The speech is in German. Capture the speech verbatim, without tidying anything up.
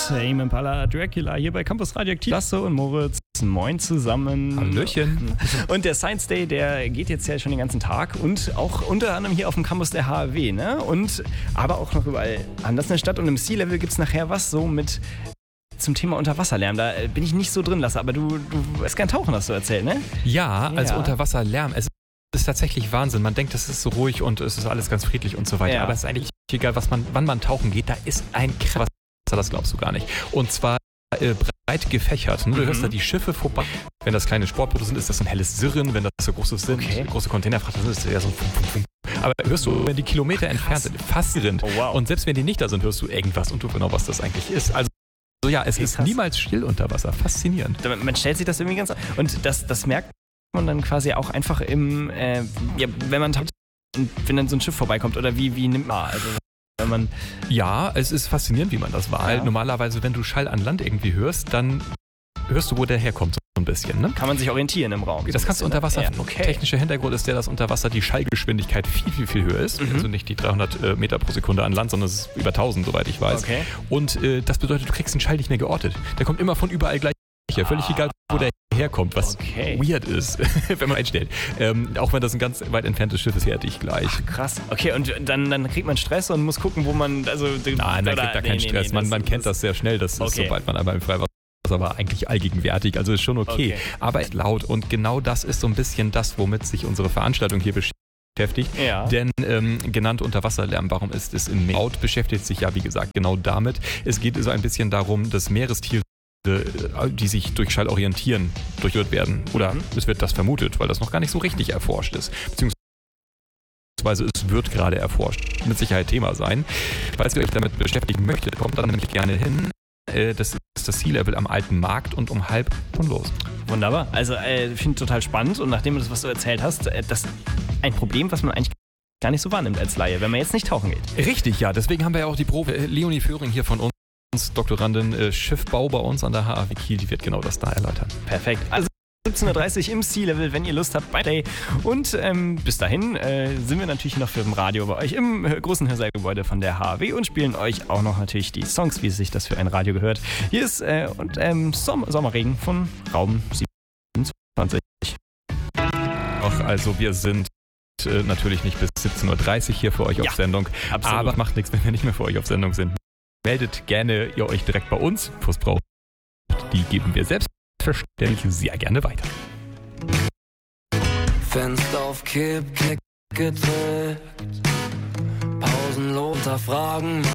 Tame Impala Dracula hier bei Campus Radioaktiv. Lasse und Moritz, moin zusammen. Hallöchen. Und der Science Day, der geht jetzt ja schon den ganzen Tag und auch unter anderem hier auf dem Campus der H A W, ne? Und aber auch noch überall anders in der Stadt. Und im Sea-Level gibt es nachher was so mit zum Thema Unterwasserlärm. Da bin ich nicht so drin, Lasse, aber du, du weißt gern tauchen, hast du erzählt, ne? Ja, also Ja. Unterwasserlärm. Es ist tatsächlich Wahnsinn. Man denkt, es ist so ruhig und es ist alles ganz friedlich und so weiter. Ja. Aber es ist eigentlich egal, was man, wann man tauchen geht. Da ist ein Krass, das glaubst du gar nicht. Und zwar äh, breit gefächert. Ne? Du Mhm. hörst da die Schiffe vorbei. Wenn das kleine Sportboote sind, ist das so ein helles Sirren. Wenn das so große sind, Okay. große Containerfrachter sind, ist das eher so ein Fum, Fum, Fum. Aber hörst du, wenn die Kilometer entfernt sind, faszinierend. Oh, wow. Und selbst wenn die nicht da sind, hörst du irgendwas und du genau, was das eigentlich ist. Also so, ja, es Okay, ist krass. niemals still unter Wasser. Faszinierend. Man man stellt sich das irgendwie ganz... Und das, das merkt man dann quasi auch einfach im... Äh, ja, wenn man taucht und wenn dann so ein Schiff vorbeikommt. Oder wie, wie nimmt man... Also, wenn man... Ja, es ist faszinierend, wie man das wahrnimmt. Ja. Normalerweise, wenn du Schall an Land irgendwie hörst, dann hörst du, wo der herkommt, so ein bisschen. Ne? Kann man sich orientieren im Raum. Das kannst du unter Wasser. Ja, okay. Technischer Hintergrund ist der, dass unter Wasser die Schallgeschwindigkeit viel, viel, viel höher ist. Mhm. Also nicht die dreihundert äh, Meter pro Sekunde an Land, sondern es ist über tausend, soweit ich weiß. Okay. Und äh, das bedeutet, du kriegst den Schall nicht mehr geortet. Der kommt immer von überall gleich. Ja, völlig Ah. egal, wo der herkommt, was Okay. weird ist, wenn man einstellt. Ähm, auch wenn das ein ganz weit entferntes Schiff ist, hört dich gleich. Krass. Okay, und dann, dann kriegt man Stress und muss gucken, wo man... Also, Nein, man kriegt da keinen Stress. man man kennt das sehr schnell. Das ist, Okay. sobald man einmal im Freiwasser war, eigentlich allgegenwärtig. Also ist schon okay. Okay. Aber ist laut. Und genau das ist so ein bisschen das, womit sich unsere Veranstaltung hier beschäftigt. Ja. Denn ähm, genannt Unterwasserlärm, warum ist es im Meer? Laut beschäftigt sich ja, wie gesagt, genau damit. Es geht so ein bisschen darum, dass Meerestiere, die sich durch Schall orientieren, durchhört werden. Oder Mhm. es wird das vermutet, weil das noch gar nicht so richtig erforscht ist. Beziehungsweise es wird gerade erforscht. Mit Sicherheit Thema sein. Falls ihr euch damit beschäftigen möchtet, kommt dann nämlich gerne hin. Äh, Das ist das Sea-Level am Alten Markt und um halb schon los. Wunderbar. Also, äh, ich finde total spannend. Und nachdem du das, was du erzählt hast, äh, das ist ein Problem, was man eigentlich gar nicht so wahrnimmt als Laie, wenn man jetzt nicht tauchen geht. Richtig, ja. Deswegen haben wir ja auch die Probe. Äh, Leonie Föhring hier von uns, Doktorandin äh, Schiffbau bei uns an der H A W Kiel, die wird genau das da erläutern. Perfekt. Also siebzehn Uhr dreißig im Sea-Level, wenn ihr Lust habt, bei Day. Und ähm, bis dahin äh, sind wir natürlich noch für im Radio bei euch im äh, großen Hörsaal-Gebäude von der H A W und spielen euch auch noch natürlich die Songs, wie sich das für ein Radio gehört. Hier ist äh, und, ähm, Som- Sommerregen von Raum siebenundzwanzig. Ach, also wir sind äh, natürlich nicht bis siebzehn Uhr dreißig hier für euch Ja, auf Sendung. absolut. Aber macht nichts, wenn wir nicht mehr für euch auf Sendung sind. Meldet gerne ihr euch direkt bei uns. Infos braucht, die geben wir selbstverständlich sehr gerne weiter. Fenster auf Kipp, Kick gedrückt. Pausenlos hinterfragen